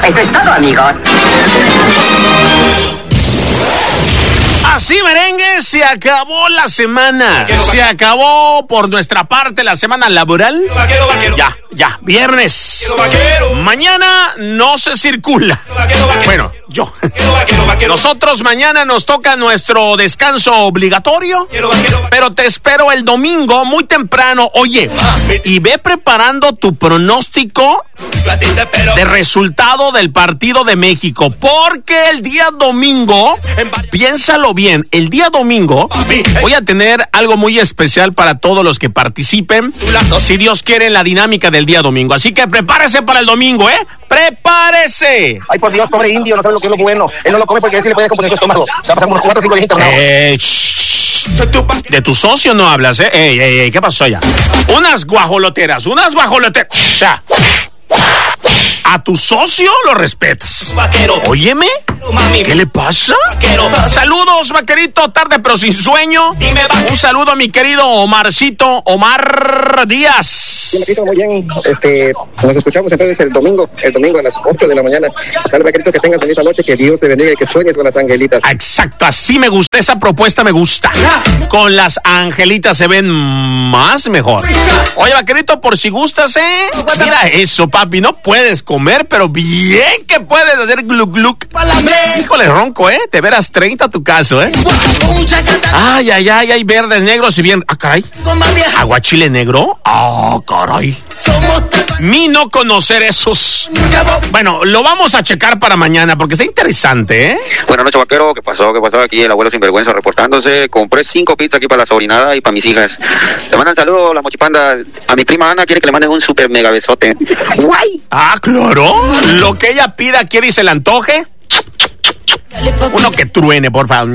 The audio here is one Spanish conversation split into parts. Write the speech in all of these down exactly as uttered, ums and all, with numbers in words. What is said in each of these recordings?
Eso es todo, amigos. Así, merengue, se acabó la semana. Vaquero, se vaquero. acabó por nuestra parte la semana laboral. Vaquero, vaquero. Ya, ya, viernes. Vaquero, vaquero. Mañana no se circula. Vaquero, vaquero. Bueno, yo. Vaquero, vaquero, vaquero. Nosotros mañana nos toca nuestro descanso obligatorio. Vaquero, vaquero, vaquero. Pero te espero el domingo muy temprano. Oye, Ah, y ve preparando tu pronóstico de resultado del partido de México, porque el día domingo, piénsalo bien, el día domingo voy a tener algo muy especial para todos los que participen, si Dios quiere, en la dinámica del día domingo. Así que prepárese para el domingo, ¿eh? ¡Prepárese! Ay, por Dios, pobre indio, no sabe lo que es lo bueno. Él no lo come porque él sí le puede descomponer su estómago. Se va a pasar unos cuatro o cinco días internado. Eh, de tu socio no hablas, ¿eh? Ey, ey, ey, ¿qué pasó ya? Unas guajoloteras, unas guajoloteras. O sea, a tu socio lo respetas. Vaquero. Óyeme, Mami. ¿qué le pasa? Vaquero. Saludos, vaquerito, tarde pero sin sueño. Dime, vaquero. Un saludo a mi querido Omarcito, Omar Díaz. Vaquerito, muy bien. Este, nos escuchamos entonces el domingo, el domingo a las ocho de la mañana. Sale, vaquerito, que tengas bonita noche, que Dios te bendiga y que sueñes con las angelitas. Exacto, así me gusta, esa propuesta me gusta. Con las angelitas se ven más mejor. Oye, vaquerito, por si gustas, ¿eh? Mira eso, papi, no puedes comer, pero bien que puedes hacer gluc gluc. Híjole, ronco, ¿eh? Te verás treinta a tu caso, ¿eh? Ay, ay, ay, hay verdes, negros y bien... Ah, caray. ¿Aguachile negro? Ah, caray. Mi no conocer esos. Bueno, lo vamos a checar para mañana porque está interesante, ¿eh? Buenas noches, vaquero. ¿Qué pasó? ¿Qué pasó? Aquí el abuelo sinvergüenza reportándose. Compré cinco pizzas aquí para la sobrinada y para mis hijas. Le mandan saludos la mochipanda. A mi prima Ana quiere que le manden un super mega besote. ¡Guay! Ah, claro. Lo que ella pida, quiere y se le antoje. Uno que truene, por favor.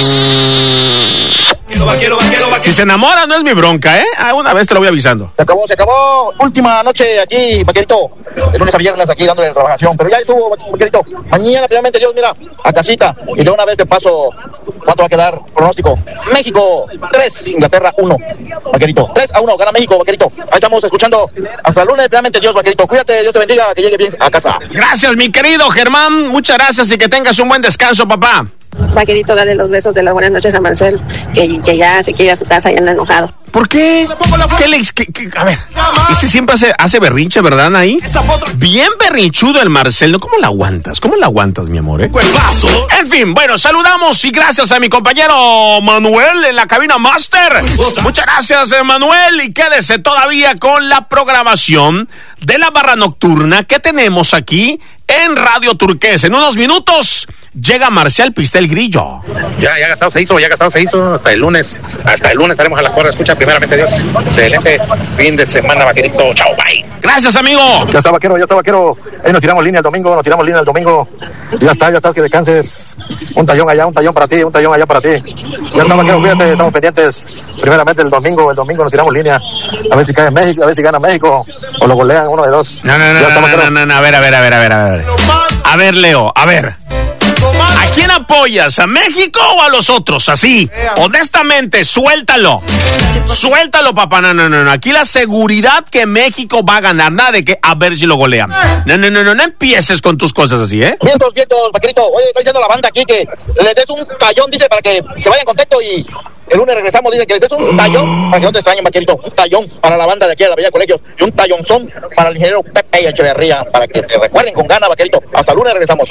Vaquero, vaquero, vaquero, vaquero. Si se enamora, no es mi bronca, ¿eh? Ah, una vez te lo voy avisando. Se acabó, se acabó. Última noche aquí, vaquerito. De lunes a viernes aquí dándole trabajación. Pero ya estuvo, vaquerito. Mañana, primeramente Dios, mira, a casita. Y de una vez de paso, ¿cuánto va a quedar? Pronóstico. México tres, Inglaterra uno. Vaquerito, tres a uno, gana México, vaquerito. Ahí estamos escuchando. Hasta el lunes, primeramente Dios, vaquerito. Cuídate, Dios te bendiga, que llegue bien a casa. Gracias, mi querido Germán. Muchas gracias y que tengas un buen descanso, papá. Vaquerito, dale los besos de las buenas noches a Marcel, que, que ya se quiere ir a su casa y anda enojado. ¿Por qué? ¿Qué le, qué, qué, a ver, ese siempre hace, hace berrinche, ¿verdad, ahí? Bien berrinchudo el Marcel, ¿no? ¿Cómo la aguantas? ¿Cómo la aguantas, mi amor, eh? En fin, bueno, saludamos y gracias a mi compañero Manuel en la cabina Master. Muchas gracias, Manuel, y quédese todavía con la programación de la barra nocturna que tenemos aquí en Radio Turquesa. En unos minutos llega Marcial Pistel Grillo. Ya, ya gastado se hizo, ya gastado se hizo. Hasta el lunes, hasta el lunes estaremos a la cuerda. Escucha, primeramente Dios. Excelente fin de semana, vaquerito. Chao, bye. Gracias, amigo. Ya está, vaquero, ya está, vaquero. Ahí nos tiramos línea el domingo, nos tiramos línea el domingo. Ya está, ya estás, que descanses. Un tallón allá, un tallón para ti, un tallón allá para ti. Ya está, vaquero, cuídate, estamos pendientes. Primeramente el domingo, el domingo nos tiramos línea. A ver si cae México, a ver si gana México. O lo golean, uno de dos. No, no, no, ya está, no, no, no, no, a ver, a ver, a ver, a ver, a ver. A ver, Leo, a ver. ¿A quién apoyas? ¿A México o a los otros? Así, honestamente, suéltalo. Suéltalo, papá. No, no, no, no. Aquí la seguridad que México va a ganar. Nada de que a ver si lo golean. No, no, no, no, no empieces con tus cosas así, ¿eh? Vientos, vientos, vaquerito. Oye, está diciendo la banda aquí que les des un tallón, dice, para que se vayan contentos y el lunes regresamos, dice que les des un tallón para que no te extrañen, vaquerito. Un tallón para la banda de aquí a la Bella Colegios y un tallonzón para el ingeniero Pepe Echeverría para que te recuerden con gana, vaquerito. Hasta el lunes regresamos.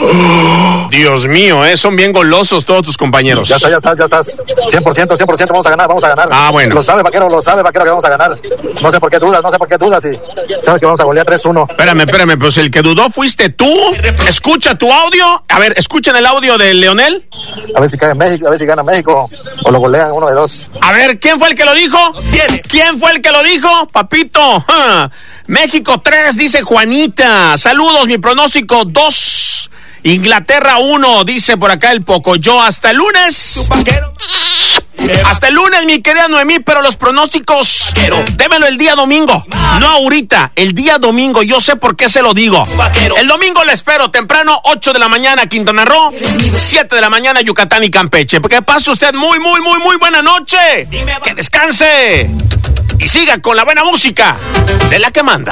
Dios mío, ¿eh? Son bien golosos todos tus compañeros. Ya está, ya estás, ya estás. cien por ciento, cien por ciento vamos a ganar, vamos a ganar. Ah, bueno. Lo sabe, vaquero, lo sabe, vaquero, que vamos a ganar. No sé por qué dudas, no sé por qué dudas y sabes que vamos a golear tres uno. Espérame, espérame, pues el que dudó fuiste tú. Escucha tu audio. A ver, escuchen el audio de Leonel. A ver si cae México, a ver si gana México o lo golean, uno de dos. A ver, ¿quién fue el que lo dijo? ¿Quién fue el que lo dijo? Papito. Ja. México tres, dice Juanita. Saludos, mi pronóstico dos. Inglaterra uno, dice por acá el Pocoyo. Hasta el lunes. Hasta el lunes, mi querida Noemí, pero los pronósticos, démelo el día domingo. No ahorita, el día domingo. Yo sé por qué se lo digo. El domingo le espero temprano, ocho de la mañana, Quintana Roo, siete de la mañana, Yucatán y Campeche. Que pase usted muy, muy, muy, muy buena noche. Que descanse y siga con la buena música de la que manda.